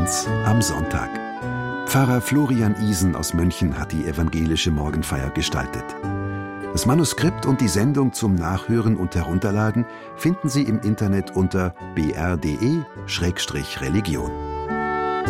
Advents am Sonntag. Pfarrer Florian Isen aus München hat die evangelische Morgenfeier gestaltet. Das Manuskript und die Sendung zum Nachhören und Herunterladen finden Sie im Internet unter br.de/religion.